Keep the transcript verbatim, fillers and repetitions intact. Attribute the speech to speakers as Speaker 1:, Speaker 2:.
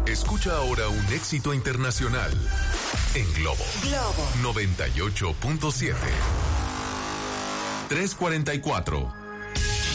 Speaker 1: Escucha ahora un éxito internacional en Globo.
Speaker 2: Globo
Speaker 1: noventa y ocho punto siete. trescientos cuarenta y cuatro.